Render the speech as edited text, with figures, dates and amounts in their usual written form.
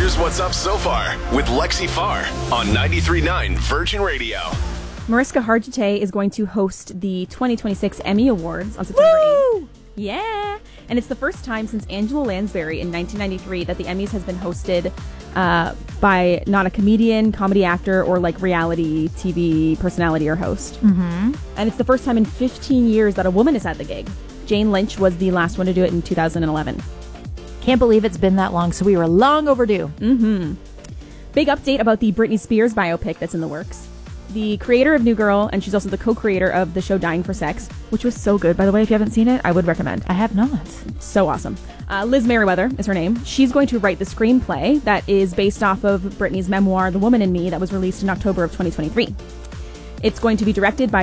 Here's what's up so far with Lexi Farr on 93.9 Virgin Radio. Mariska Hargitay is going to host the 2026 Emmy Awards on September 8th. Yeah! And it's the first time since Angela Lansbury in 1993 that the Emmys has been hosted by not a comedian, comedy actor, or like reality TV personality or host. Mm-hmm. And it's the first time in 15 years that a woman has had the gig. Jane Lynch was the last one to do it in 2011. Can't believe it's been that long, so we were long overdue. Mm-hmm. Big update about the Britney Spears biopic that's in the works. The creator of New Girl, and she's also the co-creator of the show Dying for Sex, which was so good, by the way. If you haven't seen it, I would recommend. I have not. So awesome. Liz Merriweather is her name. She's going to write the screenplay that is based off of Britney's memoir, The Woman in Me, that was released in October of 2023. It's going to be directed by